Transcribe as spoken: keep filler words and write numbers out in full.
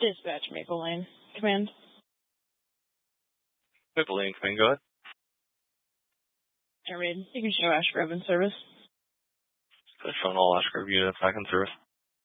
Dispatch, Maple Lane. Command. Maple Lane, command, go ahead. Air raid. You can show Ash Grove in service. Showing all Ash Grove units back in service.